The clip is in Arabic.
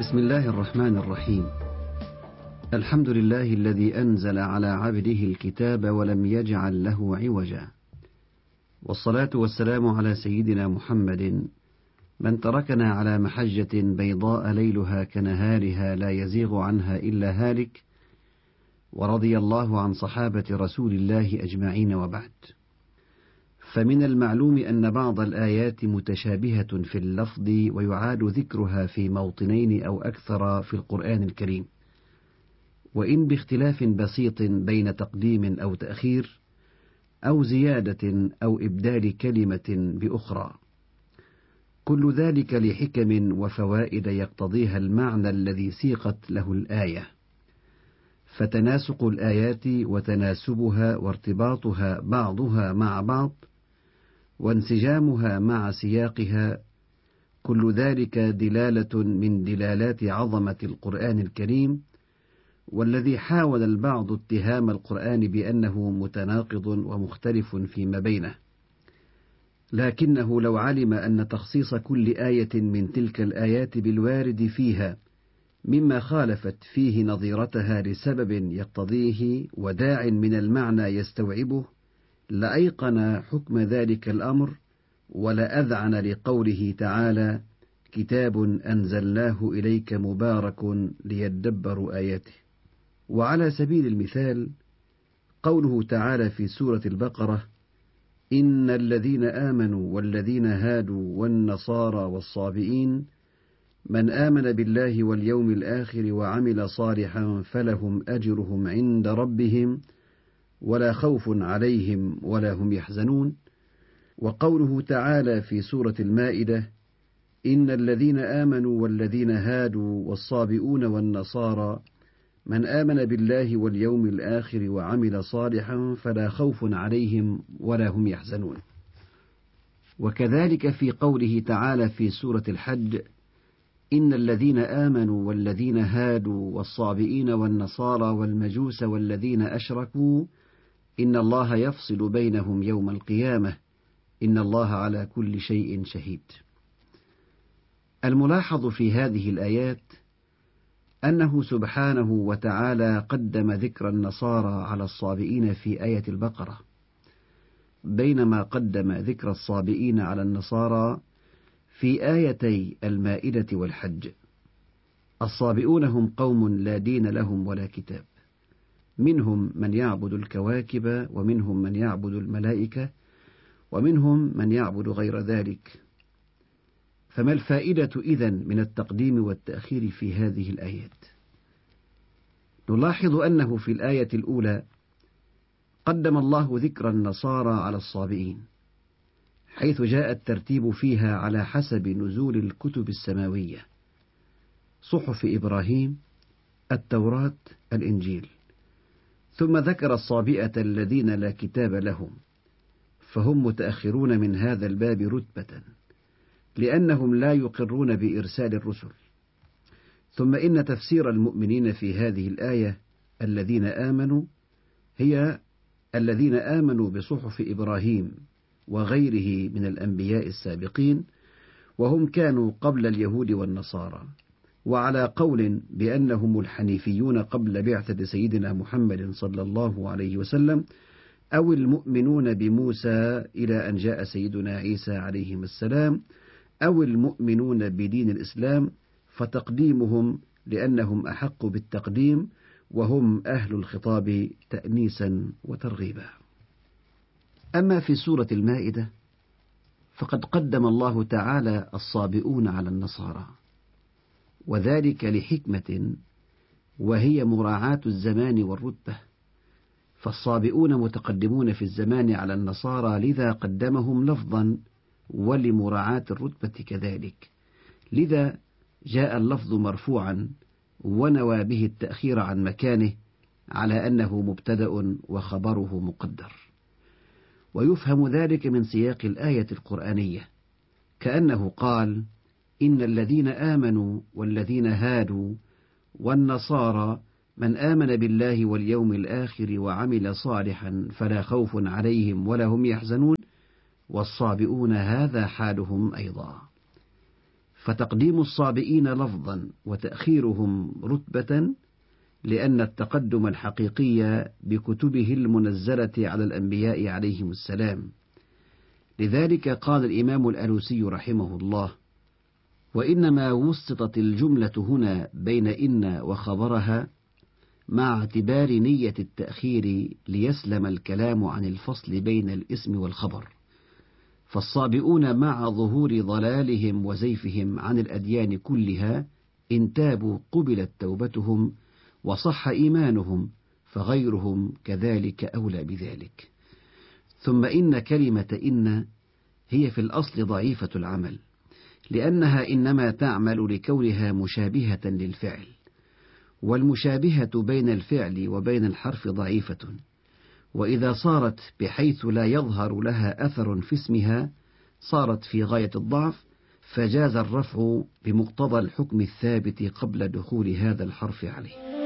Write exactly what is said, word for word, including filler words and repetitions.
بسم الله الرحمن الرحيم. الحمد لله الذي أنزل على عبده الكتاب ولم يجعل له عوجا، والصلاة والسلام على سيدنا محمد من تركنا على محجة بيضاء ليلها كنهارها لا يزيغ عنها إلا هالك، ورضي الله عن صحابة رسول الله أجمعين، وبعد. فمن المعلوم أن بعض الآيات متشابهة في اللفظ ويعاد ذكرها في موطنين أو أكثر في القرآن الكريم، وإن باختلاف بسيط بين تقديم أو تأخير أو زيادة أو إبدال كلمة بأخرى، كل ذلك لحكم وفوائد يقتضيها المعنى الذي سيقت له الآية. فتناسق الآيات وتناسبها وارتباطها بعضها مع بعض وانسجامها مع سياقها، كل ذلك دلالة من دلالات عظمة القرآن الكريم، والذي حاول البعض اتهام القرآن بأنه متناقض ومختلف فيما بينه، لكنه لو علم أن تخصيص كل آية من تلك الآيات بالوارد فيها مما خالفت فيه نظيرتها لسبب يقتضيه وداع من المعنى يستوعبه، لأيقن حكم ذلك الأمر ولأذعن لقوله تعالى: كتاب أنزلناه إليك مبارك ليدبروا آياته. وعلى سبيل المثال قوله تعالى في سورة البقرة: إن الذين آمنوا والذين هادوا والنصارى والصابئين من آمن بالله واليوم الآخر وعمل صالحا فلهم أجرهم عند ربهم ولا خوف عليهم ولا هم يحزنون. وقوله تعالى في سورة المائدة: إن الذين آمنوا والذين هادوا والصابئون والنصارى من آمن بالله واليوم الآخر وعمل صالحا فلا خوف عليهم ولا هم يحزنون. وكذلك في قوله تعالى في سورة الحج: إن الذين آمنوا والذين هادوا والصابئين والنصارى والمجوس والذين أشركوا إن الله يفصل بينهم يوم القيامة إن الله على كل شيء شهيد. الملاحظ في هذه الآيات أنه سبحانه وتعالى قدم ذكر النصارى على الصابئين في آية البقرة، بينما قدم ذكر الصابئين على النصارى في آيتي المائدة والحج. الصابئون هم قوم لا دين لهم ولا كتاب، منهم من يعبد الكواكب ومنهم من يعبد الملائكة ومنهم من يعبد غير ذلك. فما الفائدة إذن من التقديم والتأخير في هذه الآيات؟ نلاحظ أنه في الآية الأولى قدم الله ذكر النصارى على الصابئين، حيث جاء الترتيب فيها على حسب نزول الكتب السماوية: صحف إبراهيم، التوراة، الإنجيل. ثم ذكر الصابئة الذين لا كتاب لهم، فهم متأخرون من هذا الباب رتبة، لأنهم لا يقرون بإرسال الرسل. ثم إن تفسير المؤمنين في هذه الآية الذين آمنوا هي الذين آمنوا بصحف إبراهيم وغيره من الأنبياء السابقين، وهم كانوا قبل اليهود والنصارى، وعلى قول بأنهم الحنيفيون قبل بعثة سيدنا محمد صلى الله عليه وسلم، أو المؤمنون بموسى إلى أن جاء سيدنا عيسى عليهم السلام، أو المؤمنون بدين الإسلام، فتقديمهم لأنهم أحق بالتقديم وهم أهل الخطاب تأنيسا وترغيبا. أما في سورة المائدة فقد قدم الله تعالى الصابئون على النصارى، وذلك لحكمة، وهي مراعاة الزمان والرتبة، فالصابئون متقدمون في الزمان على النصارى لذا قدمهم لفظا، ولمراعاة الرتبة كذلك، لذا جاء اللفظ مرفوعا ونوى به التأخير عن مكانه على أنه مبتدأ وخبره مقدر. ويفهم ذلك من سياق الآية القرآنية، كأنه قال: إن الذين آمنوا والذين هادوا والنصارى من آمن بالله واليوم الآخر وعمل صالحا فلا خوف عليهم ولا هم يحزنون، والصابئون هذا حالهم أيضا. فتقديم الصابئين لفظا وتأخيرهم رتبة لأن التقدم الحقيقي بكتبه المنزلة على الأنبياء عليهم السلام. لذلك قال الإمام الألوسي رحمه الله: وإنما وسطت الجملة هنا بين إن وخبرها مع اعتبار نية التأخير ليسلم الكلام عن الفصل بين الاسم والخبر. فالصابئون مع ظهور ضلالهم وزيفهم عن الأديان كلها إن تابوا قبلت توبتهم وصح إيمانهم، فغيرهم كذلك أولى بذلك. ثم إن كلمة إن هي في الأصل ضعيفة العمل، لأنها إنما تعمل لكونها مشابهة للفعل، والمشابهة بين الفعل وبين الحرف ضعيفة، وإذا صارت بحيث لا يظهر لها أثر في اسمها صارت في غاية الضعف، فجاز الرفع بمقتضى الحكم الثابت قبل دخول هذا الحرف عليه.